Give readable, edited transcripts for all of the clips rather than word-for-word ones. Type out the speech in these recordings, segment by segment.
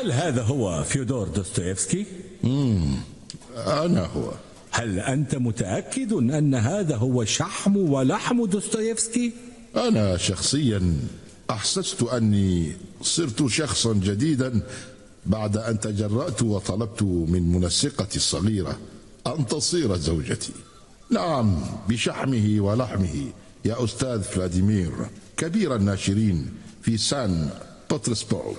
هل هذا هو فيودور دوستويفسكي؟ أنا هو. هل أنت متأكد أن هذا هو شحم ولحم دوستويفسكي؟ أنا شخصيا أحسست أني صرت شخصا جديدا بعد أن تجرأت وطلبت من منسقتي الصغيرة أن تصير زوجتي. نعم، بشحمه ولحمه يا أستاذ فلاديمير، كبير الناشرين في سان بطرسبورغ.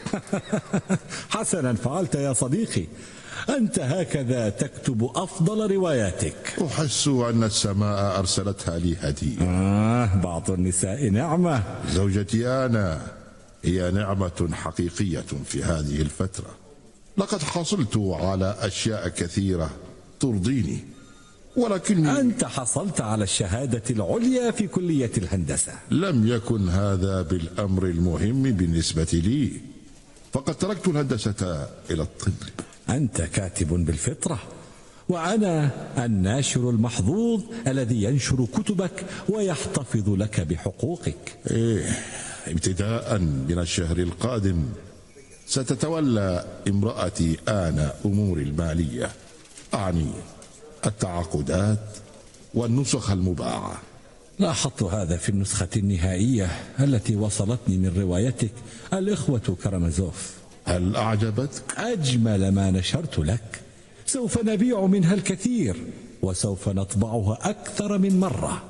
حسنا فعلت يا صديقي، أنت هكذا تكتب أفضل رواياتك. أحس أن السماء أرسلتها لي هدية. بعض النساء نعمة. زوجتي أنا هي نعمة حقيقية في هذه الفترة. لقد حصلت على أشياء كثيرة ترضيني، ولكني أنت حصلت على الشهادة العليا في كلية الهندسة. لم يكن هذا بالأمر المهم بالنسبة لي، فقد تركت الهندسة إلى الطب. أنت كاتب بالفطرة، وأنا الناشر المحظوظ الذي ينشر كتبك ويحتفظ لك بحقوقك. ابتداء من الشهر القادم ستتولى امرأتي أنا أمور المالية، أعني التعاقدات والنسخ المباعة. لاحظت هذا في النسخة النهائية التي وصلتني من روايتك الإخوة كرامازوف. هل أعجبتك؟ أجمل ما نشرت لك. سوف نبيع منها الكثير، وسوف نطبعها أكثر من مرة.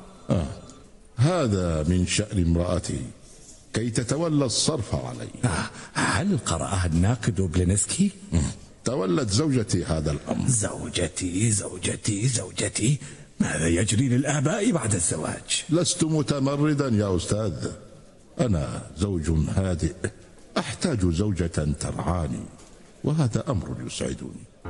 هذا من شأن امرأتي كي تتولى الصرف علي. هل قرأها الناقد بلينسكي؟ تولت زوجتي هذا الأمر. زوجتي زوجتي زوجتي، ماذا يجري للآباء بعد الزواج؟ لست متمردا يا أستاذ، أنا زوج هادئ، أحتاج زوجة ترعاني، وهذا أمر يسعدني.